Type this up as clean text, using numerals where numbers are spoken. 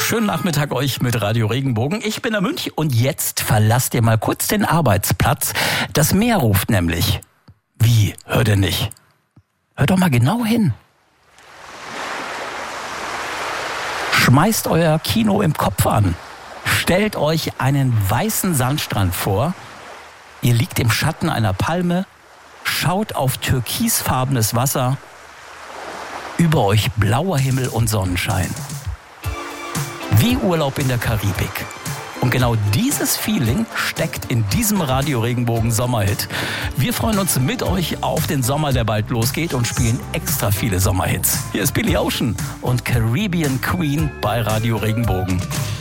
Schönen Nachmittag euch mit Radio Regenbogen. Ich bin der Münch und jetzt verlasst ihr mal kurz den Arbeitsplatz. Das Meer ruft nämlich. Wie? Hört ihr nicht? Hört doch mal genau hin. Schmeißt euer Kino im Kopf an. Stellt euch einen weißen Sandstrand vor. Ihr liegt im Schatten einer Palme, schaut auf türkisfarbenes Wasser, über euch blauer Himmel und Sonnenschein. Wie Urlaub in der Karibik. Und genau dieses Feeling steckt in diesem Radio Regenbogen Sommerhit. Wir freuen uns mit euch auf den Sommer, der bald losgeht, und spielen extra viele Sommerhits. Hier ist Billy Ocean und Caribbean Queen bei Radio Regenbogen.